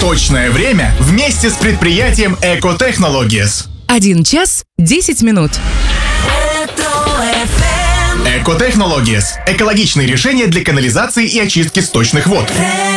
Точное время вместе с предприятием Eco Technologies. 1 час 10 минут. Eco Technologies – экологичные решения для канализации и очистки сточных вод.